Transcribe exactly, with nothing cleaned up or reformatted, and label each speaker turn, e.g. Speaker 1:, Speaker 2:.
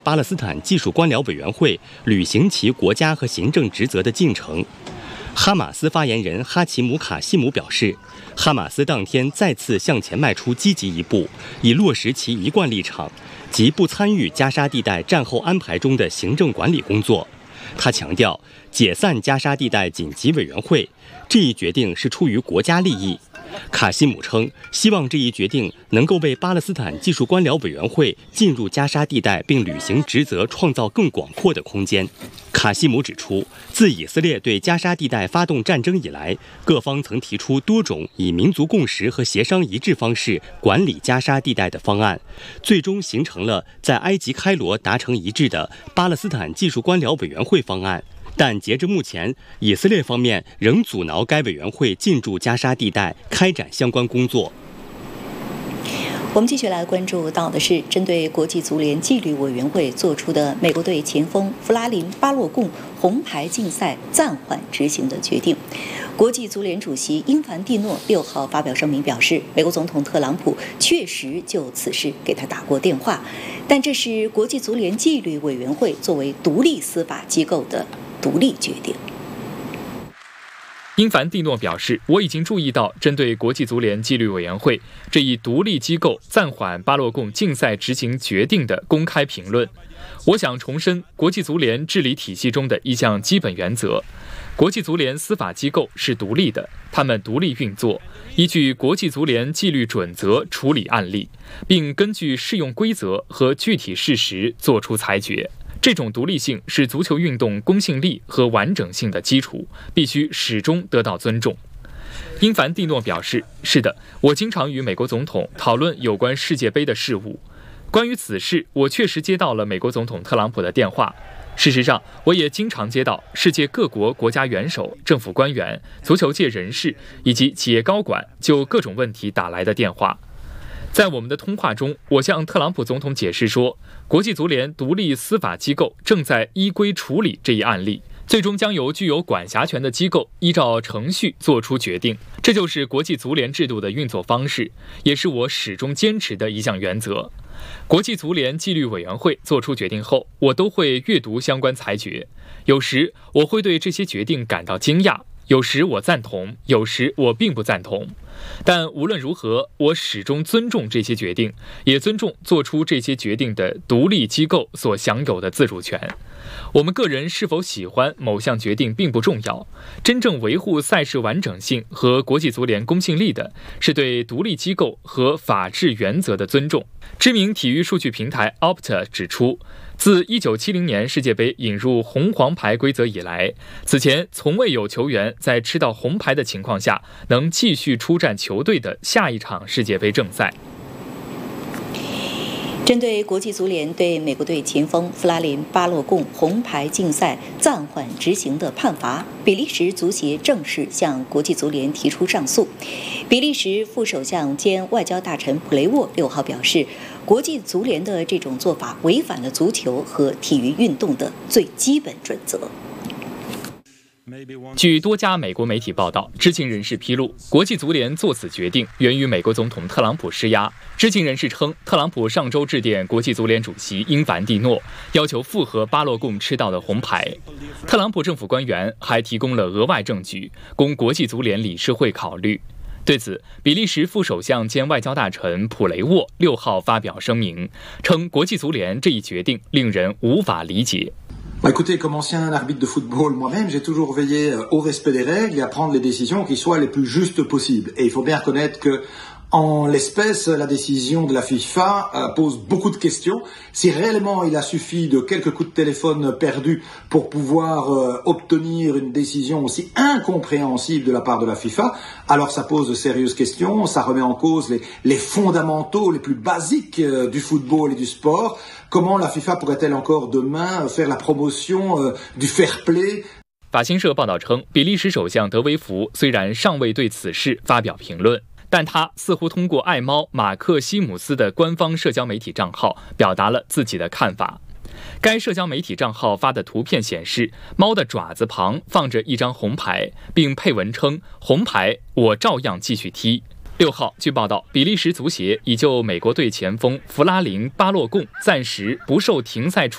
Speaker 1: 巴勒斯坦技术官僚委员会履行其国家和行政职责的进程。哈马斯发言人哈奇姆·卡西姆表示，哈马斯当天再次向前迈出积极一步，以落实其一贯立场，即不参与加沙地带战后安排中的行政管理工作。他强调，解散加沙地带紧急委员会这一决定是出于国家利益。卡西姆称，希望这一决定能够为巴勒斯坦技术官僚委员会进入加沙地带并履行职责创造更广阔的空间。卡西姆指出，自以色列对加沙地带发动战争以来，各方曾提出多种以民族共识和协商一致方式管理加沙地带的方案，最终形成了在埃及开罗达成一致的巴勒斯坦技术官僚委员会方案。但截至目前，以色列方面仍阻挠该委员会进驻加沙地带，开展相关工作。
Speaker 2: 我们继续来关注到的是，针对国际足联纪律委员会做出的美国队前锋弗拉林·巴洛贡红牌禁赛暂缓执行的决定。国际足联主席英凡蒂诺六号发表声明表示，美国总统特朗普确实就此事给他打过电话，但这是国际足联纪律委员会作为独立司法机构的独立决定。
Speaker 3: 英凡蒂诺表示，我已经注意到针对国际足联纪律委员会这一独立机构暂缓巴洛贡竞赛执行决定的公开评论。我想重申国际足联治理体系中的一项基本原则：国际足联司法机构是独立的，他们独立运作，依据国际足联纪律准则处理案例，并根据适用规则和具体事实作出裁决。这种独立性是足球运动公信力和完整性的基础，必须始终得到尊重。英凡蒂诺表示，是的，我经常与美国总统讨论有关世界杯的事务。关于此事，我确实接到了美国总统特朗普的电话。事实上，我也经常接到世界各国国家元首、政府官员、足球界人士以及企业高管就各种问题打来的电话。在我们的通话中，我向特朗普总统解释说，国际足联独立司法机构正在依规处理这一案例，最终将由具有管辖权的机构依照程序做出决定。这就是国际足联制度的运作方式，也是我始终坚持的一项原则。国际足联纪律委员会做出决定后，我都会阅读相关裁决，有时我会对这些决定感到惊讶，有时我赞同，有时我并不赞同。但无论如何，我始终尊重这些决定，也尊重做出这些决定的独立机构所享有的自主权。我们个人是否喜欢某项决定并不重要，真正维护赛事完整性和国际足联公信力的是对独立机构和法治原则的尊重。知名体育数据平台 Opta 指出，自一九七零年世界杯引入红黄牌规则以来，此前从未有球员在吃到红牌的情况下能继续出战球队的下一场世界杯正赛。
Speaker 2: 针对国际足联对美国队前锋弗拉林·巴洛贡红牌禁赛暂缓执行的判罚，比利时足协正式向国际足联提出上诉。比利时副首相兼外交大臣普雷沃六号表示，国际足联的这种做法违反了足球和体育运动的最基本准则。
Speaker 3: 据多家美国媒体报道，知情人士披露，国际足联作此决定源于美国总统特朗普施压。知情人士称，特朗普上周致电国际足联主席英凡蒂诺，要求复核巴洛贡吃到的红牌。特朗普政府官员还提供了额外证据，供国际足联理事会考虑。对此，比利时副首相兼外交大臣普雷沃六号发表声明，称国际足联这一决定令人无法理解。
Speaker 4: Écoutez, comme ancien arbitre de football moi-même, j'ai toujours veillé au respect des règles et à prendre les décisions qui soient les plus justes possibles. Et il faut bien reconnaître que, en l'espèce, la décision de la FIFA euh, pose beaucoup de questions. Si réellement il a suffi de quelques coups de téléphone perdus pour pouvoir euh, obtenir une décision aussi incompréhensible de la part de la FIFA, alors ça pose de sérieuses questions, ça remet en cause les, les fondamentaux les plus basiques euh, du football et du sport.Comment la FIFA pourrait-elle encore demain faire la promotion euh, du fair play?
Speaker 3: 法新社报道称，比利时首相德维福虽然尚未对此事发表评论，但他似乎通过爱猫马克西姆斯的官方社交媒体账号表达了自己的看法。该社交媒体账号发的图片显示，猫的爪子旁放着一张红牌，并配文称：“红牌，我照样继续踢。”六号，据报道，比利时足协已就美国队前锋弗拉林·巴洛贡暂时不受停赛处